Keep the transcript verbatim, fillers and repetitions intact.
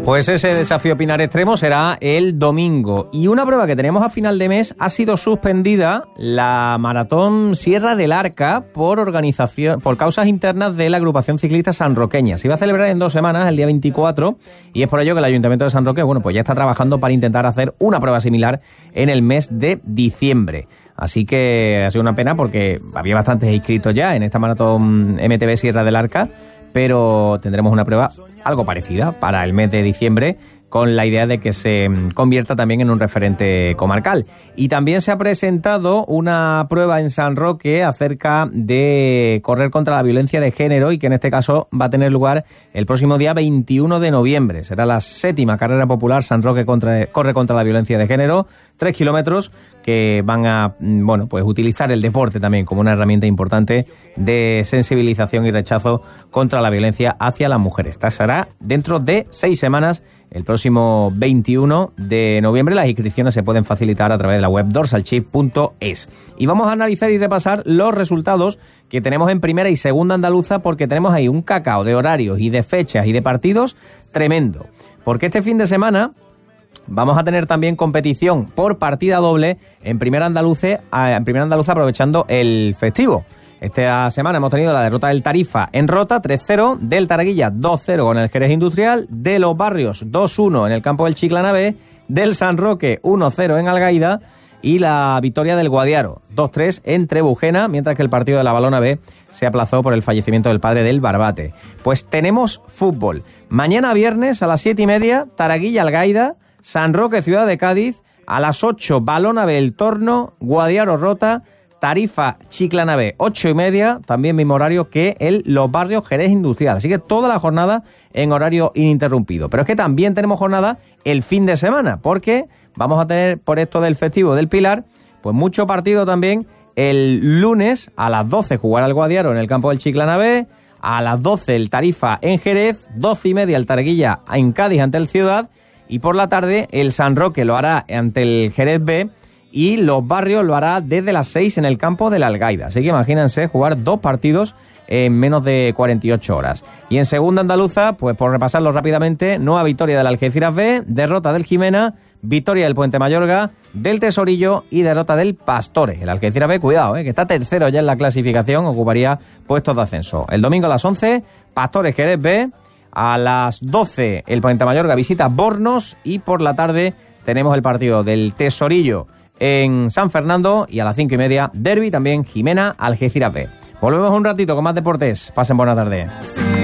Pues ese desafío Pinar Extremo será el domingo. Y una prueba que tenemos a final de mes ha sido suspendida, la Maratón Sierra del Arca, por organización, por causas internas de la agrupación ciclista sanroqueña. Se iba a celebrar en dos semanas, el día veinticuatro, y es por ello que el Ayuntamiento de San Roque, bueno, pues ya está trabajando para intentar hacer una prueba similar en el mes de diciembre. Así que ha sido una pena porque había bastantes inscritos ya en esta Maratón M T B Sierra del Arca, pero tendremos una prueba algo parecida para el mes de diciembre, con la idea de que se convierta también en un referente comarcal. Y también se ha presentado una prueba en San Roque acerca de correr contra la violencia de género, y que en este caso va a tener lugar el próximo día veintiuno de noviembre. Será la séptima carrera popular San Roque contra, corre contra la violencia de género, tres kilómetros que van a, bueno, pues utilizar el deporte también como una herramienta importante de sensibilización y rechazo contra la violencia hacia las mujeres. Esta será dentro de seis semanas, el próximo veintiuno de noviembre. Las inscripciones se pueden facilitar a través de la web dorsalchip punto es. Y vamos a analizar y repasar los resultados que tenemos en primera y segunda andaluza, porque tenemos ahí un cacao de horarios y de fechas y de partidos tremendo. Porque este fin de semana vamos a tener también competición por partida doble en primera andaluza, en primera andaluza aprovechando el festivo. Esta semana hemos tenido la derrota del Tarifa en Rota, tres cero, del Taraguilla dos cero con el Jerez Industrial, de Los Barrios dos uno en el campo del Chiclana B, del San Roque uno cero en Algaida, y la victoria del Guadiaro dos tres en Trebujena, mientras que el partido de la Balona B se aplazó por el fallecimiento del padre del Barbate. Pues tenemos fútbol. Mañana viernes a las siete y media, Taraguilla Algaida, San Roque Ciudad de Cádiz, a las ocho Balona B El Torno, Guadiaro Rota, Tarifa Chiclana B, ocho y media, también mismo horario que el Los Barrios Jerez Industrial. Así que toda la jornada en horario ininterrumpido. Pero es que también tenemos jornada el fin de semana, porque vamos a tener, por esto del festivo del Pilar, pues mucho partido también. El lunes a las doce jugará el Guadiaro en el campo del Chiclana B, a las doce el Tarifa en Jerez, doce y media el Taraguilla en Cádiz ante el Ciudad, y por la tarde el San Roque lo hará ante el Jerez B, y Los Barrios lo hará desde las seis en el campo de la Algaida. Así que imagínense jugar dos partidos en menos de cuarenta y ocho horas. Y en segunda andaluza, pues por repasarlo rápidamente, nueva victoria del Algeciras B, derrota del Jimena, victoria del Puente Mayorga, del Tesorillo y derrota del Pastores. El Algeciras B, cuidado, eh, que está tercero ya en la clasificación, ocuparía puestos de ascenso. El domingo a las once, Pastores Jerez B, a las doce el Puente Mayorga visita Bornos, y por la tarde tenemos el partido del Tesorillo en San Fernando, y a las cinco y media, derbi también Jimena Algeciras B. Volvemos un ratito con más deportes. Pasen buena tarde.